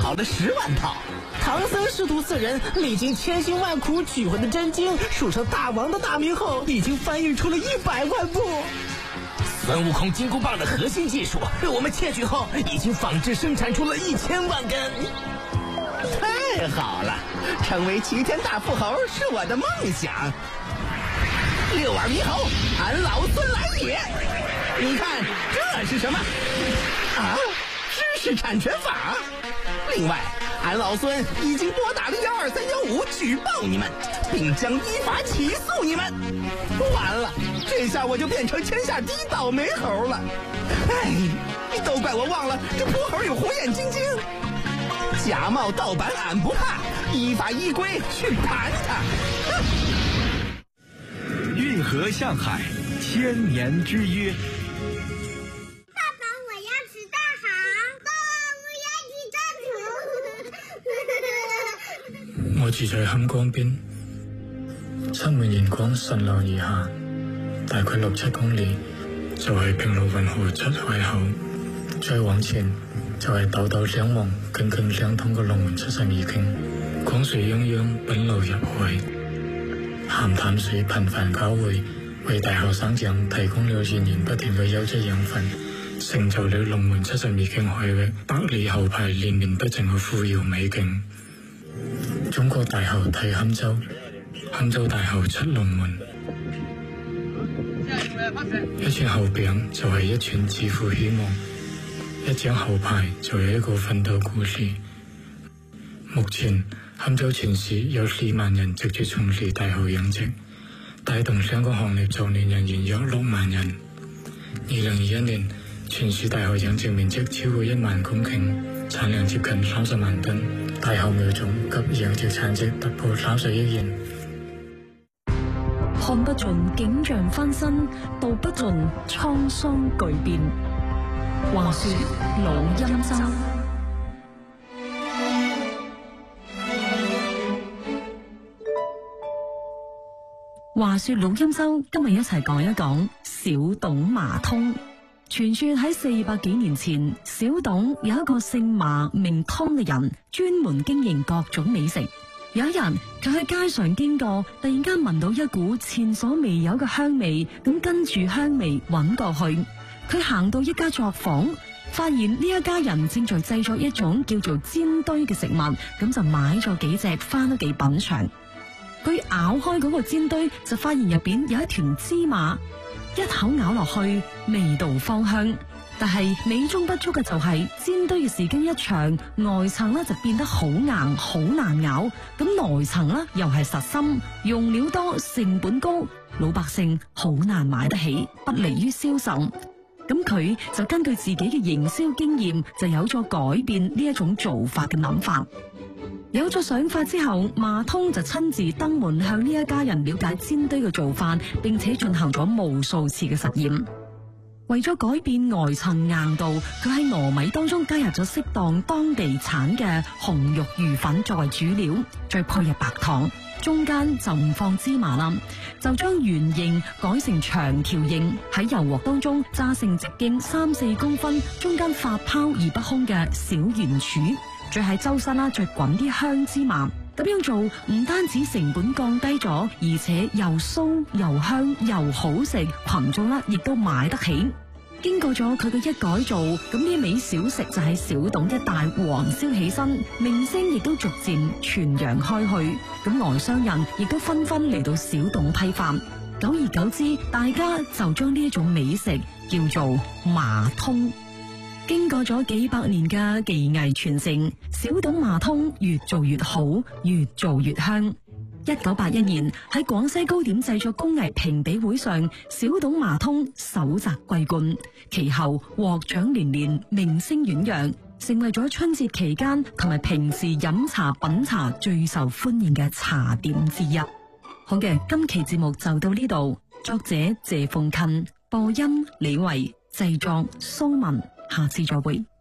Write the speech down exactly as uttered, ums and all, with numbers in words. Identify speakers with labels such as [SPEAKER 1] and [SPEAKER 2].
[SPEAKER 1] 好了十万套。唐僧师徒四人历经千辛万苦取回的真经，数成大王的大名后，已经翻译出了一百万部。孙悟空金箍棒的核心技术，我们窃取后已经仿制生产出了一千万根。太好了，成为齐天大富豪是我的梦想。六耳猕猴，俺老孙来也！你看这是什么？啊，知识产权法。另外，俺老孙已经拨打了幺二三幺五举报你们，并将依法起诉你们。完了，这下我就变成天下第一倒霉猴了。哎，都怪我忘了这泼猴有火眼金睛。假冒盗版俺不怕，依法依规去盘他。
[SPEAKER 2] 运河向海，千年之约。
[SPEAKER 3] 爸爸，我要吃大航。爸爸，我要去战场。
[SPEAKER 4] 我住在坎江邊，七面鹽港順流而下，大概六七公里就係平路運河出海口，再往前就係道道兩望、近近相通嘅龍門七十二徑，廣水泱泱本流入海，鹹淡水頻繁交匯，為大學生長提供了源源不斷嘅優質養分，成就了龍門七十二徑海域百里後排連綿不盡嘅富饒美景。中國大學睇坎州，坎州大學出龍門。一串後餅就係一串致富希望，一張後牌就係一個奮鬥故事。目前坎州全市有四萬人直接從事大學養殖，帶動香港行業就業人員約六萬人。二零二一年，全市大學養殖面積超過一萬公頃，產量接近三十萬噸，大學苗種及養殖產值突破三十億元。
[SPEAKER 5] 看不盡景象翻身，道不盡滄桑巨變。話說老欽州。話說老欽州，今日一齊講一講小董麻通。傳說喺四百幾年前，小董有一個姓麻名通嘅人，專門經營各種美食。有一日，佢喺街上經過，突然間聞到一股前所未有嘅香味，咁跟住香味揾過去，佢行到一家作坊，發現呢一家人正在製作一種叫做煎堆嘅食物，咁就買咗幾隻翻屋企品嘗。佢咬開嗰個煎堆，就發現入邊有一團芝麻，一口咬落去，味道芳香。但係美中不足嘅就係、是、煎堆嘅時間一長，外層咧就變得好硬，好難咬，咁內層咧又係實心，用料多，成本高，老百姓好難買得起，不利於銷售。咁佢就根據自己嘅營銷經驗，就有咗改變呢一種做法嘅諗法。有咗想法之後，麻通就親自登門向呢一家人了解煎堆嘅做法，並且進行咗無數次嘅實驗。為咗改變外層硬度，佢喺糯米當中加入咗適當當地產嘅紅肉魚粉作為主料，再配入白糖，中間就唔放芝麻啦，就將圓形改成長條形，喺油鑊當中炸成直徑三四公分，中間發泡而不空嘅小圓柱，再喺周身啦再滾啲香芝麻。咁樣做唔單止成本降低咗，而且又酥又香又好食，群眾啦亦都買得起。經過咗佢嘅一改造，咁呢味小食就喺小董一帶黃燒起身，名聲亦都逐漸傳揚開去。咁外商人亦都紛紛嚟到小董批發，久而久之，大家就將呢一種美食叫做麻通。經過咗幾百年嘅技藝傳承，小董麻通越做越好，越做越香。一九八一年喺廣西糕點製作工藝評比會上，小董麻通首摘桂冠，其後獲獎連連，名聲遠揚，成為咗春節期間同埋平時飲茶品茶最受歡迎嘅茶點之一。好嘅，今期節目就到呢度，作者謝鳳近，播音李維，製作蘇文，下次再會。